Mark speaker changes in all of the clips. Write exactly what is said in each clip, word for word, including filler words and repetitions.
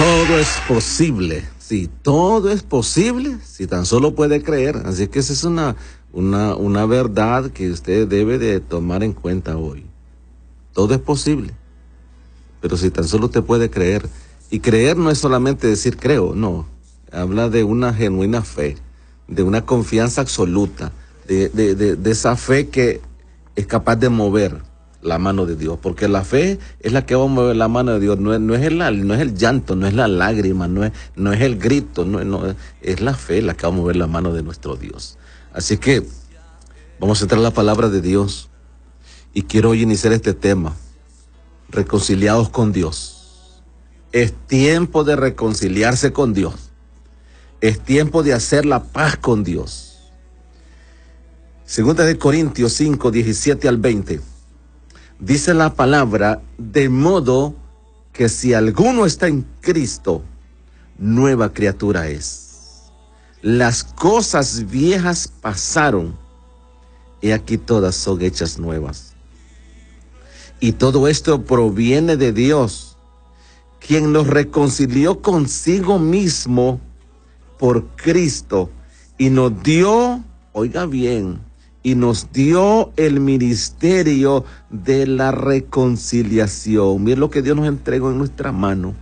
Speaker 1: Todo es posible, sí, todo es posible si tan solo puede creer. Así que esa es una, una, una verdad que usted debe de tomar en cuenta hoy. Todo es posible, pero si tan solo usted puede creer. Y creer no es solamente decir creo, no. Habla de una genuina fe, de una confianza absoluta, de, de, de, de esa fe que es capaz de mover la mano de Dios, porque la fe es la que va a mover la mano de Dios, no es, no es, el, no es el llanto, no es la lágrima, no es, no es el grito, no, no, es la fe la que va a mover la mano de nuestro Dios. Así que vamos a entrar a la palabra de Dios y quiero hoy iniciar este tema, reconciliados con Dios. Es tiempo de reconciliarse con Dios, es tiempo de hacer la paz con Dios. Segunda de Corintios cinco, diecisiete al veinte. Dice la palabra, de modo que si alguno está en Cristo, nueva criatura es. Las cosas viejas pasaron, y aquí todas son hechas nuevas. Y todo esto proviene de Dios, quien nos reconcilió consigo mismo por Cristo, y nos dio, oiga bien, y nos dio el ministerio de la reconciliación. Miren lo que Dios nos entregó en nuestra mano.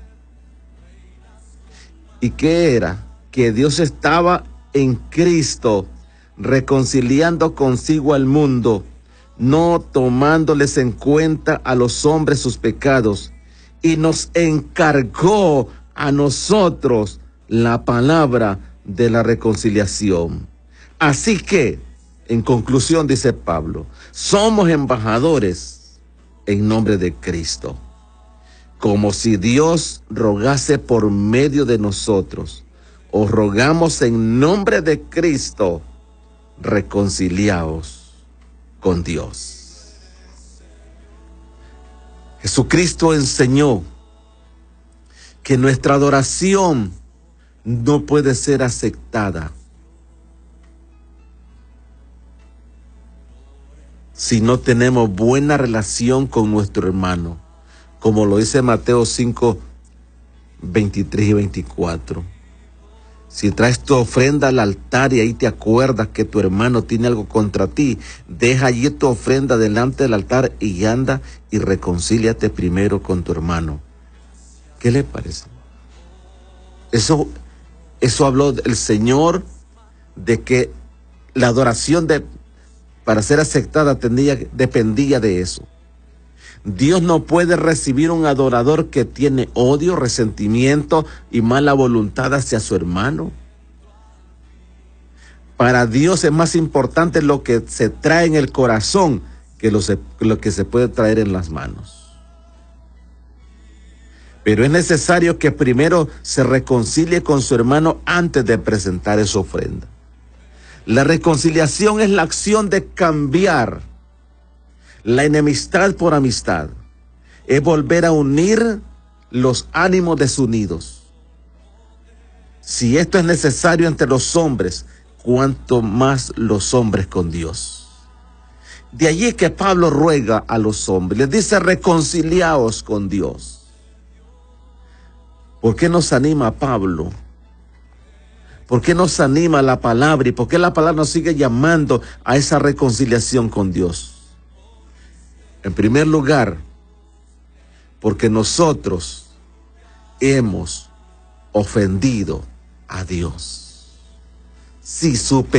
Speaker 1: ¿Y qué era? Que Dios estaba en Cristo, reconciliando consigo al mundo, no tomándoles en cuenta a los hombres sus pecados, y nos encargó a nosotros la palabra de la reconciliación. Así que, en conclusión, dice Pablo, somos embajadores en nombre de Cristo, como si Dios rogase por medio de nosotros. Os rogamos en nombre de Cristo, reconciliaos con Dios. Jesucristo enseñó que nuestra adoración no puede ser aceptada si no tenemos buena relación con nuestro hermano, como lo dice Mateo cinco, veintitrés y veinticuatro. Si traes tu ofrenda al altar y ahí te acuerdas que tu hermano tiene algo contra ti, deja allí tu ofrenda delante del altar y anda y reconcíliate primero con tu hermano. ¿Qué le parece? Eso, eso habló el Señor de que la adoración de para ser aceptada tendría, dependía de eso. Dios no puede recibir un adorador que tiene odio, resentimiento y mala voluntad hacia su hermano. Para Dios es más importante lo que se trae en el corazón que lo, se, lo que se puede traer en las manos. Pero es necesario que primero se reconcilie con su hermano antes de presentar esa ofrenda. La reconciliación es la acción de cambiar la enemistad por amistad. Es volver a unir los ánimos desunidos. Si esto es necesario entre los hombres, cuanto más los hombres con Dios. De allí que Pablo ruega a los hombres, les dice reconciliaos con Dios. ¿Por qué nos anima Pablo? ¿Por qué nos anima la palabra y por qué la palabra nos sigue llamando a esa reconciliación con Dios? En primer lugar, porque nosotros hemos ofendido a Dios. Si su